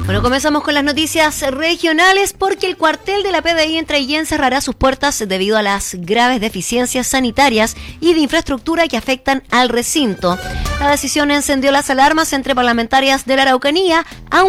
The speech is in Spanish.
Bueno, comenzamos con las noticias regionales porque el cuartel de la PDI en Traillén cerrará sus puertas debido a las graves deficiencias sanitarias y de infraestructura que afectan al recinto. La decisión encendió las alarmas entre parlamentarias de la Araucanía, aunque